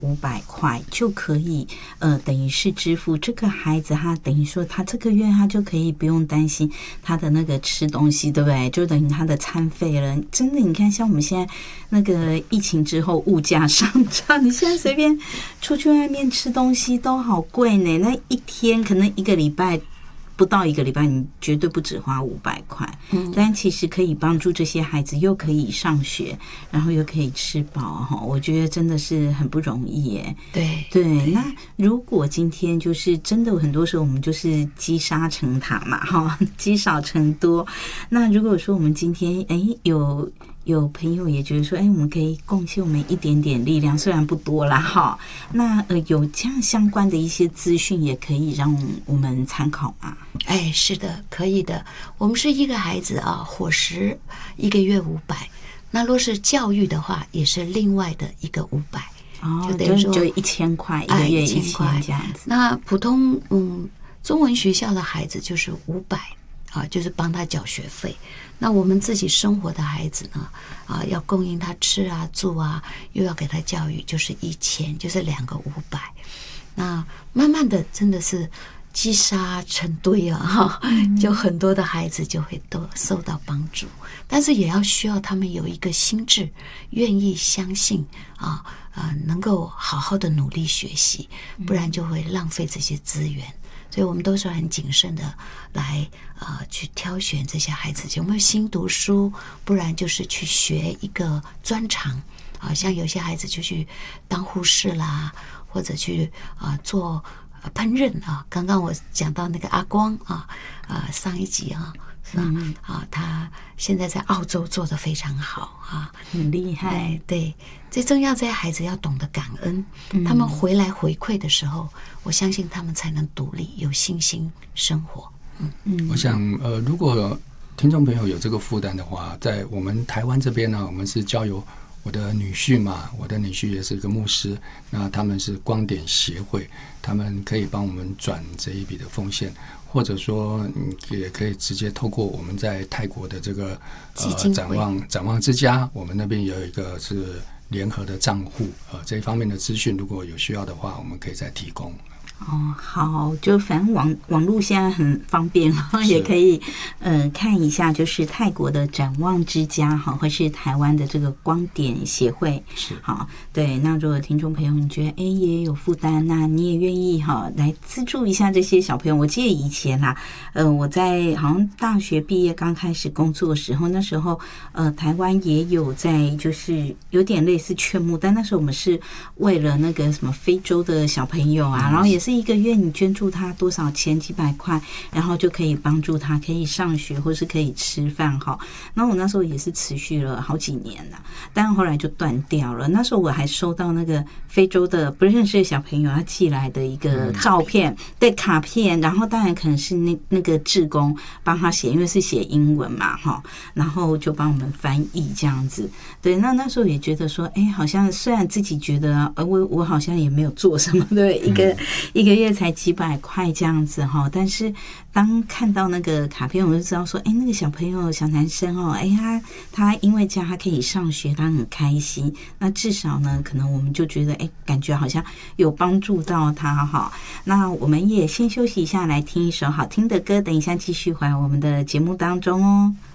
500块就可以等于是支付这个孩子，他等于说他这个月他就可以不用担心他的那个吃东西，对不对？就等于他的餐费了。真的，你看像我们现在那个疫情之后物价上涨，你现在随便出去外面吃东西都好贵呢。那一天可能一个礼拜不到一个礼拜，你绝对不止花500块，但其实可以帮助这些孩子又可以上学，然后又可以吃饱，我觉得真的是很不容易耶。对，那如果今天就是真的很多时候我们就是积沙成塔嘛，积少成多。那如果说我们今天有朋友也觉得说，我们可以贡献我们一点点力量，虽然不多啦哈。那有这样相关的一些资讯，也可以让我们参考吗？ 是的，可以的。我们是一个孩子啊，伙食一个月500，那若是教育的话，也是另外的一个500。就等于说就1000块，一个月1000这样子。 那普通中文学校的孩子就是500啊，就是帮他缴学费。那我们自己生活的孩子呢，要供应他吃啊住啊，又要给他教育，就是1000，就是2个500。那慢慢的真的是积沙成堆啊，就很多的孩子就会都受到帮助，但是也要需要他们有一个心智，愿意相信能够好好的努力学习，不然就会浪费这些资源。所以我们都是很谨慎的来去挑选这些孩子，有没有心读书，不然就是去学一个专长像有些孩子就去当护士啦，或者去做烹饪刚刚我讲到那个阿光上一集是吧？他现在在澳洲做得非常好很厉害。 对，最重要这些孩子要懂得感恩，他们回来回馈的时候，我相信他们才能独立有信心生活。 我想如果听众朋友有这个负担的话，在我们台湾这边呢，我们是交由我的女婿嘛，我的女婿也是一个牧师，那他们是光点协会，他们可以帮我们转这一笔的奉献，或者说也可以直接透过我们在泰国的这个展望之家，我们那边有一个是联合的账户这一方面的资讯，如果有需要的话，我们可以再提供。 好，就反正网络现在很方便，也可以看一下，就是泰国的展望之家或是台湾的这个光点协会。 是好，对。那如果听众朋友你觉得也有负担，那你也愿意来资助一下这些小朋友。我记得以前我在好像大学毕业刚开始工作的时候，那时候台湾也有在就是有点类似劝募，但那时候我们是为了那个什么非洲的小朋友然后也是一个月你捐助他多少钱几百块，然后就可以帮助他可以上学或是可以吃饭那我那时候也是持续了好几年了，但后来就断掉了。那时候我还收到那个非洲的不认识的小朋友他寄来的一个照片，对，卡片，然后当然可能是那个志工帮他写，因为是写英文嘛然后就帮我们翻译这样子。对，那时候也觉得说好像虽然自己觉得我好像也没有做什么，对，一个月才几百块这样子但是当看到那个卡片，我就知道说那个小朋友小男生他因为这样他可以上学，他很开心，那至少呢可能我们就觉得感觉好像有帮助到他那我们也先休息一下，来听一首好听的歌，等一下继续回来我们的节目当中哦。